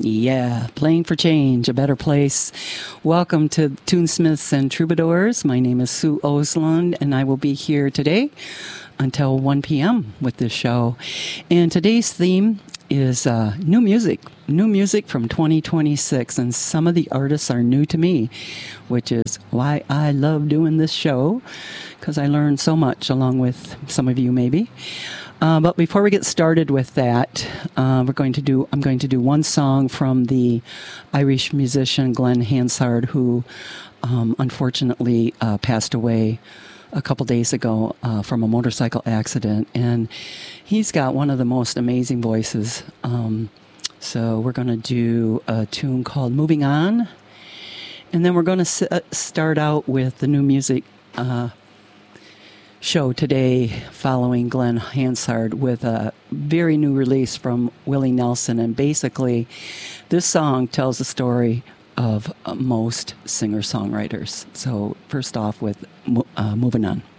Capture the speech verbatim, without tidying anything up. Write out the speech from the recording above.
Yeah, playing for change, a better place. Welcome to Tunesmiths and Troubadours. My name is Sue Oslund, and I will be here today until one p.m. with this show. And today's theme is uh, new music, new music from twenty twenty-six. And some of the artists are new to me, which is why I love doing this show, because I learn so much along with some of you maybe. Uh, but before we get started with that, uh, we're going to do. I'm going to do one song from the Irish musician Glenn Hansard, who um, unfortunately uh, passed away a couple days ago uh, from a motorcycle accident, and he's got one of the most amazing voices. Um, so we're going to do a tune called "Moving On," and then we're going to s- start out with the new music Uh, show today following Glenn Hansard with a very new release from Willie Nelson. And basically this song tells the story of uh, most singer-songwriters. So first off with uh, Moving On.